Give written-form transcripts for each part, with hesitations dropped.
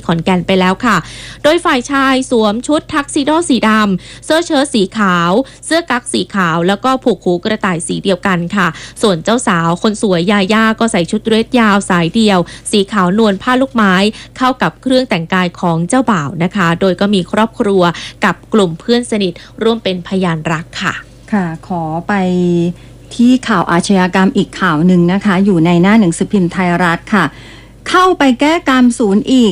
ขอนแก่นไปแล้วค่ะโดยฝ่ายชายสวมชุดทักซิโดสีดำเสื้อเชิ้ตสีขาวเสื้อกั๊กสีขาวแล้วก็ผูกหูกระต่ายสีเดียวกันค่ะส่วนเจ้าสาวคนสวยยาย่าก็ใส่ชุดเดรสยาวสายเดียวสีขาวนวลผ้าลูกไม้เข้ากับเครื่องแต่งกายของเจ้าบ่าวนะคะโดยก็มีครอบครัวกับกลุ่มเพื่อนสนิทร่วมเป็นพยานรักค่ะค่ะขอไปที่ข่าวอาชญากรรมอีกข่าวหนึ่งนะคะอยู่ในหน้าหนังสือพิมพ์ไทยรัฐค่ะเข้าไปแก้กรรมศูนย์อีก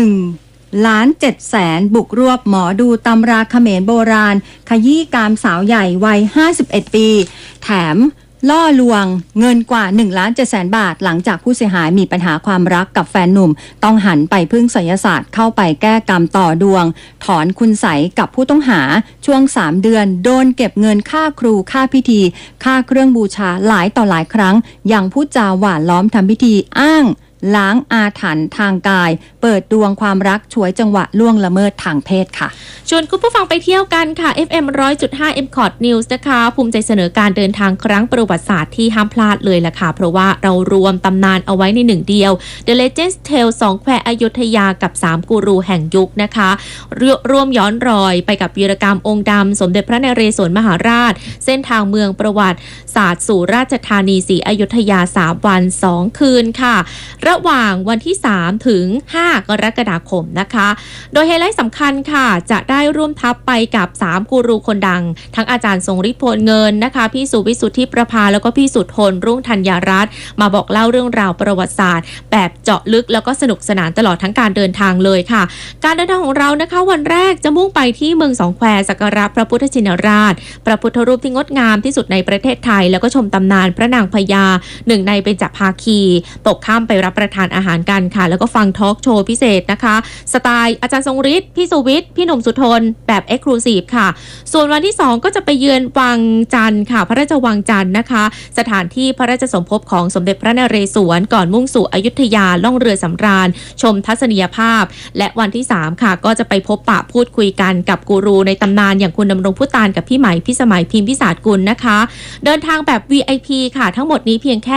1,700,000บุกรวบหมอดูตำราเขมรโบราณขยี้กรรมสาวใหญ่วัย51ปีแถมล่อลวงเงินกว่า1,700,000 บาทหลังจากผู้เสียหายมีปัญหาความรักกับแฟนหนุ่มต้องหันไปพึ่งไสยศาสตร์เข้าไปแก้กรรมต่อดวงถอนคุณไสยกับผู้ต้องหาช่วง3เดือนโดนเก็บเงินค่าครูค่าพิธีค่าเครื่องบูชาหลายต่อหลายครั้งยังพูดจาหวานล้อมทำพิธีอ้างล้างอาถรรพ์ทางกายเปิดดวงความรักฉวยจังหวะล่วงละเมิดทางเพศค่ะชวนคุณผู้ฟังไปเที่ยวกันค่ะ FM 100.5 MCOT News นะคะภูมิใจเสนอการเดินทางครั้งประวัติศาสตร์ที่ห้ามพลาดเลยล่ะค่ะเพราะว่าเรารวมตำนานเอาไว้ในหนึ่งเดียว The Legends Tale 2 แควอยุธยากับ3กูรูแห่งยุคนะคะร่วมย้อนรอยไปกับวีรกรรมองค์ดำสมเด็จพระนเรศวรมหาราชเส้นทางเมืองประวัติศาสตร์สู่ราชธานีศรีอยุธยา3 วัน 2 คืนค่ะระหว่างวันที่3ถึง5กรกฎาคมนะคะโดยไฮไลท์สำคัญค่ะจะได้ร่วมทัพไปกับ3กูรูคนดังทั้งอาจารย์ทรงฤทธิ์โพลเงินนะคะพี่สุวิสุทธิประภาแล้วก็พี่สุทธนรุ่งธัญญารัตน์มาบอกเล่าเรื่องราวประวัติศาสตร์แบบเจาะลึกแล้วก็สนุกสนานตลอดทั้งการเดินทางเลยค่ะการเดินทางของเรานะคะวันแรกจะมุ่งไปที่เมืองสองแควสักการะพระพุทธชินราชพระพุทธรูปที่งดงามที่สุดในประเทศไทยแล้วก็ชมตำนานพระนางพญาหนึ่งในเบญจภาคีตกข้ามไปรับประทานอาหารกันค่ะแล้วก็ฟังทอล์กโชว์พิเศษนะคะสไตล์อาจารย์ทรงฤทธิ์พี่สุวิทย์พี่หนุ่มสุทนแบบเอ็กซ์คลูซีฟค่ะส่วนวันที่2ก็จะไปเยือนวังจันทร์ค่ะพระราชวังจันทร์นะคะสถานที่พระราชสมภพของสมเด็จพระนเรศวรก่อนมุ่งสู่อยุธยาล่องเรือสำราญชมทัศนียภาพและวันที่3ค่ะก็จะไปพบปะพูดคุยกันกับกูรูในตำนานอย่างคุณดำรงพุตานกับพี่ไหมพี่สมัยพิมพิศาสกุลนะคะเดินทางแบบ VIP ค่ะทั้งหมดนี้เพียงแค่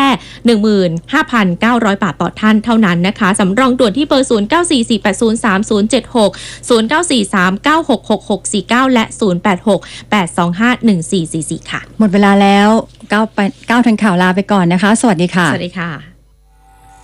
15,900 บาทต่อท่านเท่านั้นนะคะสำรองด่วนที่เบอร์0944803076 0943966649และ0868251444ค่ะหมดเวลาแล้ว9ทันข่าวลาไปก่อนนะคะสวัสดีค่ะสวัสดีค่ะ